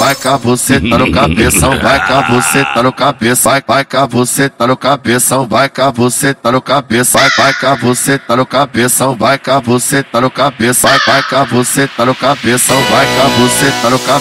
vai cá você tá no cabeção, vai cá você tá no cabeça, vai cá você tá no cabeção, vai cá você tá no cabeça, vai cá você tá no cabeção, vai cá você tá no cabeça, vai cá você tá no cabeção, vai cá você tá no cabeça.